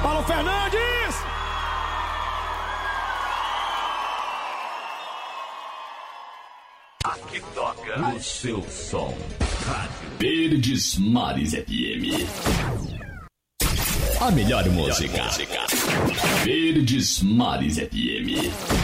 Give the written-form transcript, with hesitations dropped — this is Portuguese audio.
Paulo Fernandes! Aqui toca o seu som. Rádio Verdes Mares FM. A melhor música. Verdes Mares FM.